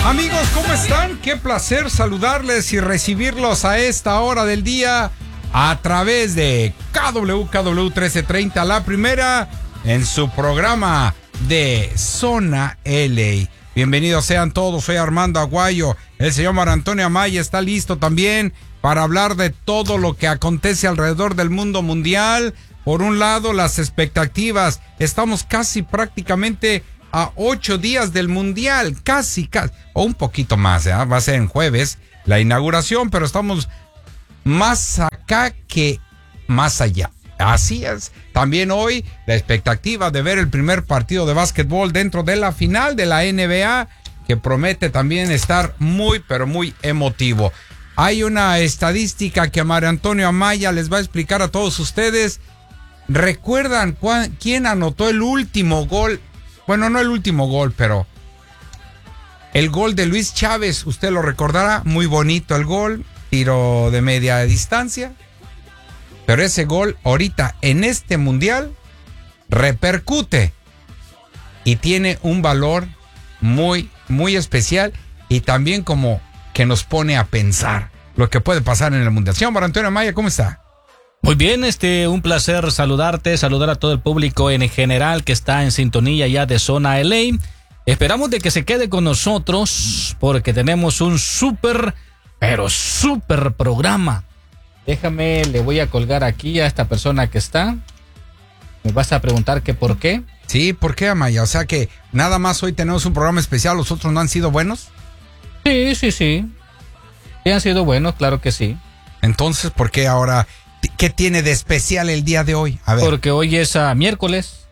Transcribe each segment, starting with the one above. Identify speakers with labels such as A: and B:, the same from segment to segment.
A: Amigos, ¿cómo están? Qué placer saludarles y recibirlos a esta hora del día a través de KWKW 1330, la primera en su programa de Zona LA. Bienvenidos sean todos, soy Armando Aguayo. El señor Mar Antonio Amaya está listo también para hablar de todo lo que acontece alrededor del mundo mundial. Por un lado, las expectativas. Estamos casi prácticamente a 8 días del mundial, casi, o un poquito más, ¿eh? Va a ser en jueves la inauguración, pero estamos más acá que más allá. Así es. También hoy la expectativa de ver el primer partido de básquetbol dentro de la final de la NBA, que promete también estar muy, pero muy emotivo. Hay una estadística que Mario Antonio Amaya les va a explicar a todos ustedes. ¿Recuerdan quién anotó el último gol? Bueno, no el último gol, pero el gol de Luis Chávez, usted lo recordará, muy bonito el gol, tiro de media distancia. Pero ese gol ahorita en este mundial repercute y tiene un valor muy, muy especial y también como que nos pone a pensar lo que puede pasar en el mundial. Señor Mar Antonio Amaya, ¿cómo está?
B: Muy bien, un placer saludarte, saludar a todo el público en general que está en sintonía ya de Zona LA. Esperamos de que se quede con nosotros porque tenemos un súper, pero súper programa. Déjame, le voy a colgar aquí a esta persona que está. ¿Me vas a preguntar que por qué?
A: Sí, ¿por qué, Amaya? O sea que nada más hoy tenemos un programa especial, ¿los otros no han sido buenos?
B: Sí. Sí han sido buenos, claro que sí.
A: Entonces, ¿por qué ahora? ¿Qué tiene de especial el día de hoy? A ver.
B: Porque hoy es miércoles.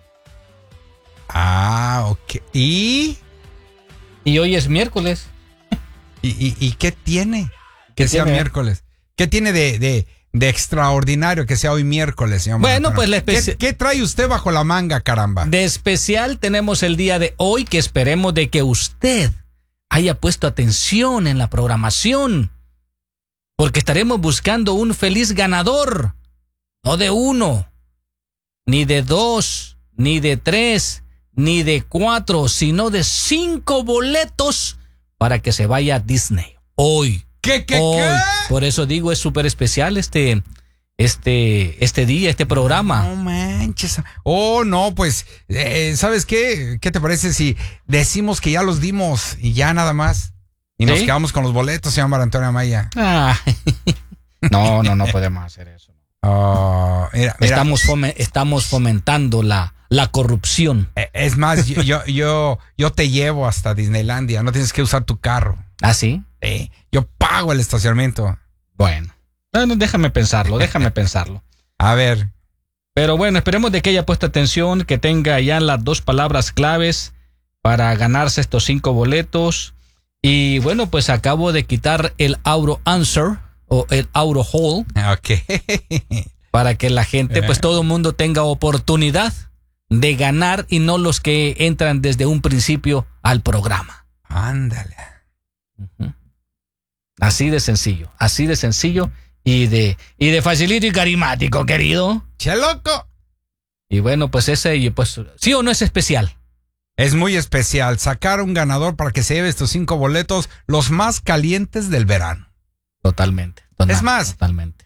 A: Ah, ok. ¿Y
B: hoy es miércoles.
A: ¿Y qué tiene que sea miércoles? ¿Qué tiene de extraordinario que sea hoy miércoles, señor?
B: Bueno, pues
A: ¿Qué trae usted bajo la manga, caramba?
B: De especial tenemos el día de hoy que esperemos de que usted haya puesto atención en la programación. Porque estaremos buscando un feliz ganador. No de 1, ni de 2, ni de 3, ni de 4, sino de 5 boletos para que se vaya a Disney. Hoy.
A: ¿Qué?
B: Por eso digo, es súper especial este día, este programa.
A: No manches. Oh, no, pues, ¿sabes qué? ¿Qué te parece si decimos que ya los dimos y ya nada más? Y nos quedamos con los boletos, señor Mar Antonio Amaya.
B: No podemos hacer eso.
A: Mira.
B: Estamos fomentando la corrupción.
A: Es más, yo te llevo hasta Disneylandia, no tienes que usar tu carro.
B: ¿Ah, sí?
A: Sí, yo pago el estacionamiento.
B: Bueno, déjame pensarlo.
A: A ver.
B: Pero bueno, esperemos de que haya puesto atención, que tenga ya las 2 palabras claves para ganarse estos 5 boletos. Y bueno, pues acabo de quitar el Auto Answer o el Auto Hall.
A: Ok.
B: Para que la gente, pues todo el mundo tenga oportunidad de ganar y no los que entran desde un principio al programa.
A: Ándale.
B: Uh-huh. Así de sencillo y de facilito y carismático, querido.
A: ¡Che loco!
B: Y bueno, pues ¿sí o no es especial?
A: Es muy especial sacar un ganador para que se lleve estos 5 boletos, los más calientes del verano.
B: Totalmente.
A: Es más,
B: totalmente.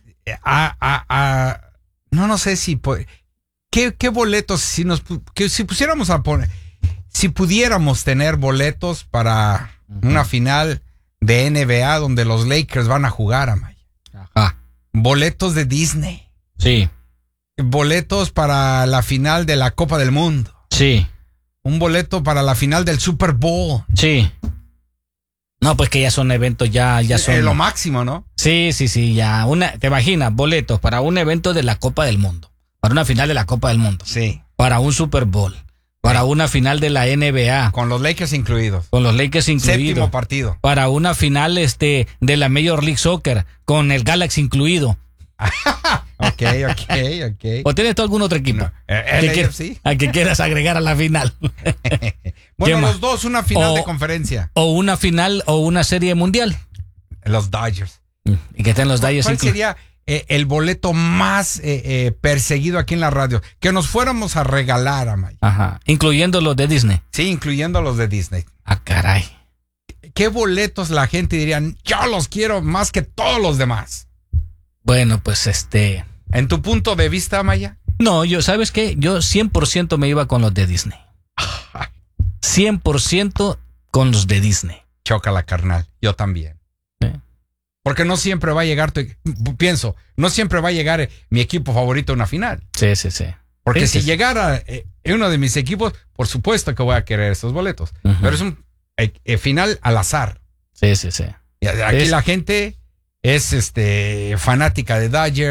A: No sé si ¿qué boletos si pusiéramos a poner, si pudiéramos tener boletos para una final de NBA donde los Lakers van a jugar, Amaya.
B: Ajá.
A: Boletos de Disney.
B: Sí.
A: Boletos para la final de la Copa del Mundo.
B: Sí.
A: Un boleto para la final del Super Bowl.
B: Sí. No, pues que ya son eventos, ya son...
A: lo máximo, ¿no?
B: Sí, ya. ¿Te imaginas? Boletos para un evento de la Copa del Mundo. Para una final de la Copa del Mundo.
A: Sí.
B: Para un Super Bowl. Para una final de la NBA.
A: Con los Lakers incluidos.
B: Séptimo
A: partido.
B: Para una final de la Major League Soccer. Con el Galaxy incluido.
A: Ok.
B: ¿O tienes tú algún otro equipo?
A: No,
B: al que quieras agregar a la final.
A: Bueno, los dos, una final de conferencia.
B: O una final o una serie mundial.
A: Los Dodgers.
B: Y que estén los Dodgers.
A: ¿Cuál sería el boleto más perseguido aquí en la radio? Que nos fuéramos a regalar, Amaya.
B: Ajá. Incluyendo los de Disney.
A: Sí, incluyendo los de Disney.
B: Ah, caray.
A: ¿qué boletos la gente diría, yo los quiero más que todos los demás?
B: Bueno, pues
A: ¿En tu punto de vista, Maya?
B: No, ¿sabes qué? Yo 100% me iba con los de Disney. 100% con los de Disney.
A: Chócala, carnal. Yo también. Porque no siempre va a llegar, no siempre va a llegar mi equipo favorito a una final.
B: Sí.
A: Porque
B: Sí.
A: si llegara uno de mis equipos, por supuesto que voy a querer esos boletos.
B: Uh-huh.
A: Pero es un final al azar.
B: Sí.
A: Y aquí la gente es fanática de Dodgers.